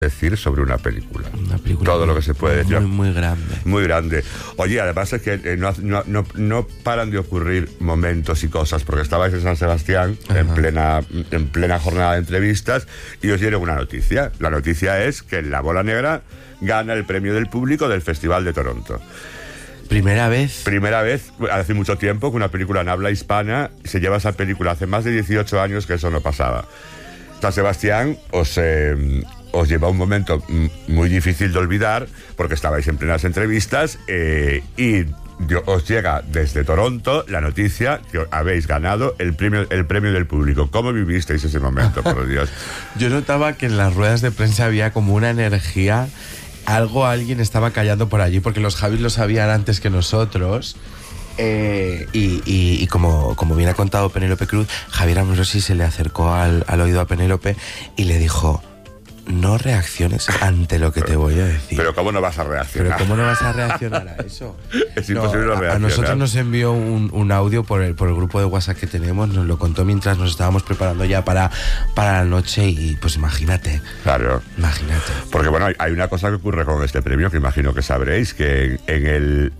decir sobre una película. Una película Todo lo que se puede decir. Muy grande. Muy grande. Oye, además es que no paran de ocurrir momentos y cosas, porque estabais en San Sebastián en plena jornada de entrevistas y os dieron una noticia. La noticia es que La Bola Negra gana el premio del público del Festival de Toronto. Primera vez, hace mucho tiempo, que una película en habla hispana se lleva esa película. Hace más de 18 años que eso no pasaba. San Sebastián os lleva un momento muy difícil de olvidar, porque estabais en plenas entrevistas y os llega desde Toronto la noticia que habéis ganado el premio del público. ¿Cómo vivisteis ese momento, por Dios? Yo notaba que en las ruedas de prensa había como una energía, alguien estaba callando por allí, porque los Javis lo sabían antes que nosotros. Y como bien ha contado Penélope Cruz, Javier Amorosi se le acercó al oído a Penélope y le dijo: no reacciones ante lo que te voy a decir. Pero ¿cómo no vas a reaccionar? ¿Pero cómo no vas a reaccionar a eso? Es imposible no reaccionar. A nosotros nos envió un audio por el grupo de WhatsApp que tenemos, nos lo contó mientras nos estábamos preparando ya para la noche y pues imagínate. Claro. Imagínate. Porque bueno, hay una cosa que ocurre con este premio que imagino que sabréis, que en el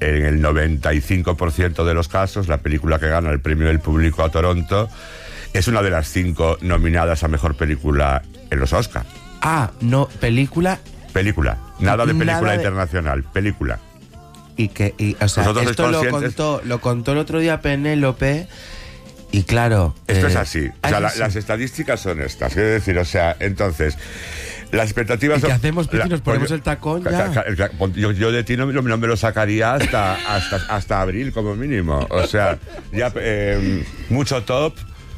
95% de los casos la película que gana el premio del público a Toronto es una de las 5 nominadas a Mejor Película en los Oscar. No, película. Nada de película internacional, película. O sea, esto lo contó el otro día Penélope. Y claro... Esto es así. O sea, las estadísticas son estas. Quiero decir, o sea, entonces... Las expectativas... ¿Y qué hacemos, Piqui? ¿Nos ponemos el tacón ya? Yo de ti no me lo sacaría hasta abril, como mínimo. O sea, ya mucho top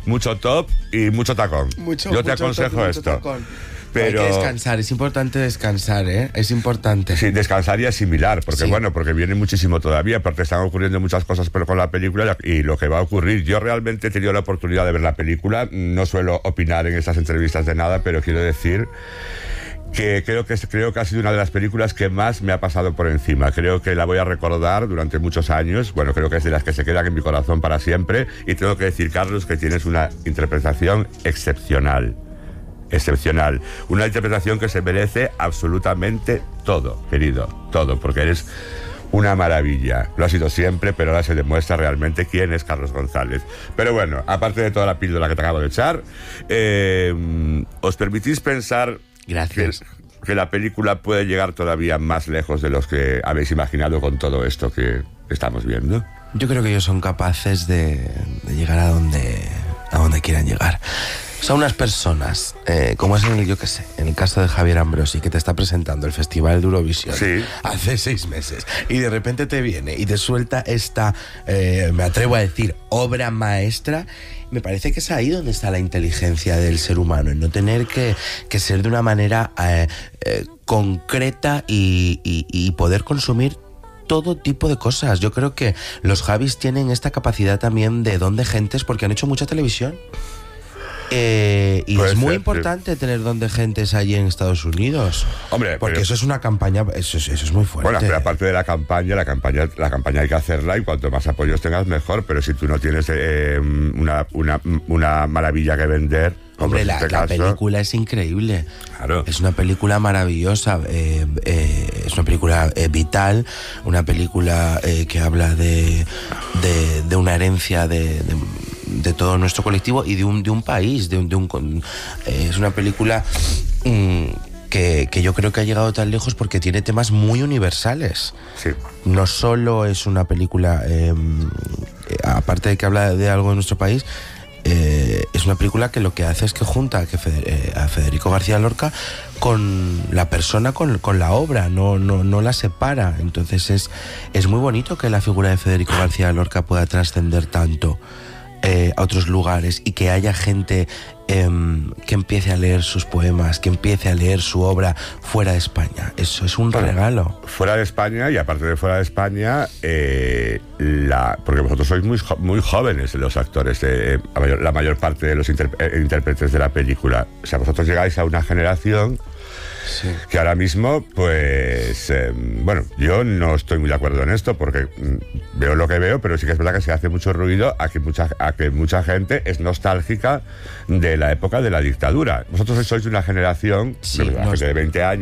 y mucho tacón. Yo te aconsejo esto. Pero hay que descansar, es importante descansar, ¿eh? Es importante. Sí, descansar y asimilar, porque porque viene muchísimo todavía, porque están ocurriendo muchas cosas pero con la película y lo que va a ocurrir. Yo realmente he tenido la oportunidad de ver la película, no suelo opinar en estas entrevistas de nada, pero quiero decir que creo que ha sido una de las películas que más me ha pasado por encima. Creo que la voy a recordar durante muchos años. Bueno, creo que es de las que se quedan en mi corazón para siempre. Y tengo que decir, Carlos, que tienes una interpretación excepcional. Una interpretación que se merece absolutamente todo, querido, todo, porque eres una maravilla. Lo ha sido siempre, pero ahora se demuestra realmente quién es Carlos González. Pero bueno, aparte de toda la píldora que te acabo de echar, ¿os permitís pensar que la película puede llegar todavía más lejos de los que habéis imaginado con todo esto que estamos viendo? Yo creo que ellos son capaces de llegar a donde quieran llegar. Son unas personas, como es en el caso de Javier Ambrosi, que te está presentando el Festival de Eurovisión hace 6 meses, y de repente te viene y te suelta esta, me atrevo a decir, obra maestra. Me parece que es ahí donde está la inteligencia del ser humano, en no tener que ser de una manera concreta y poder consumir todo tipo de cosas. Yo creo que los Javis tienen esta capacidad también de don de gentes porque han hecho mucha televisión. Y es muy importante tener don de gentes allí en Estados Unidos. Hombre, porque eso es una campaña, eso es muy fuerte. Bueno, pero aparte de la campaña hay que hacerla, y cuanto más apoyos tengas mejor, pero si tú no tienes una maravilla que vender... Hombre, la película es increíble. Claro. Es una película maravillosa, es una película vital, una película que habla de una herencia de todo nuestro colectivo y de un país, es una película que yo creo que ha llegado tan lejos porque tiene temas muy universales. Sí. No solo es una película, aparte de que habla de algo de nuestro país, es una película que lo que hace es que junta a Federico García Lorca con la persona, con la obra, no la separa. Entonces es muy bonito que la figura de Federico García Lorca pueda trascender tanto a otros lugares y que haya gente que empiece a leer sus poemas, que empiece a leer su obra fuera de España. Eso es un regalo. Fuera de España, y aparte de fuera de España, porque vosotros sois muy jóvenes los actores, la mayor parte de los intérpretes de la película. O sea, vosotros llegáis a una generación que ahora mismo, pues, bueno, yo no estoy muy de acuerdo en esto porque veo lo que veo, pero sí que es verdad que se hace mucho ruido a que mucha gente es nostálgica de la época de la dictadura. Vosotros sois de una generación, de 20 años,